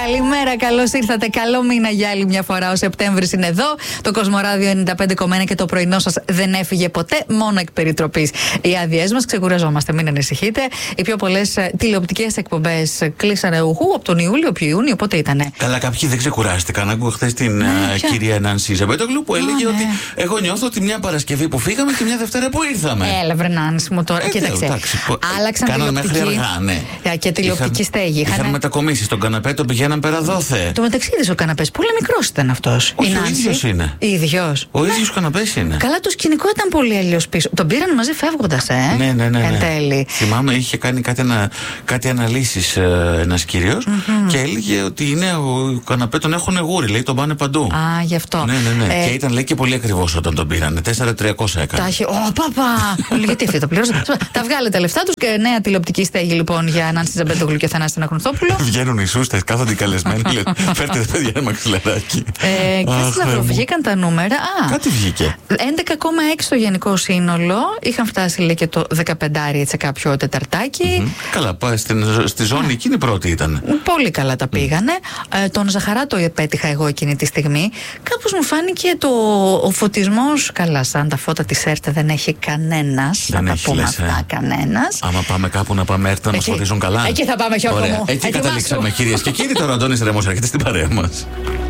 Καλημέρα, καλώς ήρθατε. Καλό μήνα για άλλη μια φορά. Ο Σεπτέμβρης είναι εδώ. Το Κοσμοράδιο 95,1 και το πρωινό σας δεν έφυγε ποτέ, μόνο εκ περιτροπής. Οι άδειές μας, ξεκουραζόμαστε, μην ανησυχείτε. Οι πιο πολλές τηλεοπτικές εκπομπές κλείσανε από τον Ιούλιο, ποιο Ιούνιο, πότε ήτανε. Καλά, κάποιοι δεν ξεκουράστηκαν. Άκουγα χθες την κυρία Νάνση Ζαμπέτογλου που έλεγε ότι εγώ νιώθω ότι μια Παρασκευή που φύγαμε και μια Δευτέρα που ήρθαμε. Έλα, βρε Νάνση μου τώρα. Κοίταξε. Άλλαξαν τηλεοπτική και τηλεοπτική στέγη. Είχαν μετακομίσει στον καναπέ, τον πηγαίναν πέρα δόθε. Το μεταξύ ο καναπές, πολύ μικρός ήταν αυτός. Όχι, ο ίδιος είναι. Ίδιος. Ο ίδιος καναπές είναι. Καλά, το σκηνικό ήταν πολύ αλλιώς πίσω. Τον πήραν μαζί φεύγοντας, Ναι. Εν τέλει. Θυμάμαι, είχε κάνει κάτι αναλύσεις ένας κύριος και έλεγε ότι είναι ο καναπέ τον έχουν γούρι, λέει, τον πάνε παντού. Α, γι' αυτό. Ναι. Και ήταν, λέει, και πολύ ακριβώς όταν τον πήρανε. 4.300 έκανε. Τα έχει. Παπα! Γιατί αυτή τα πλήρωσε. Τα βγάλε τα λεφτά τους και νέα τηλεοπτική στέγη λοιπόν για Νάνση Ζαμπέτογλου και Θανάση Αναγνωστόπουλο. Βγαίνουν οι σούστες, κάθονται οι καλεσμένοι. Φέρτε παιδιά ένα μαξιλαράκι. Κάτσε να βγήκαν τα νούμερα. Κάτι βγήκε. 11,6 το γενικό σύνολο. Είχαν φτάσει, λέει, και το 15 σε κάποιο τεταρτάκι. Καλά, στη ζώνη εκείνη πρώτη ήταν. Πολύ καλά τα πήγανε. Τον Ζαχαρά το επέτυχα εγώ εκείνη τη στιγμή. Κάπως μου φάνηκε ο φωτισμός. Καλά, σαν τα φώτα της ΕΡΤ δεν έχει κανένας. Να τα πούμε αυτά, κανένας. Άμα πάμε κάπου να πάμε ΕΡΤ να μας φωτίζουν καλά. Εκεί θα πάμε, Γιώργο μου. Έτσι καταλήξαμε, κυρίες και κύριοι. Τώρα ο Αντώνης Ρέμος έρχεται στην παρέα μας.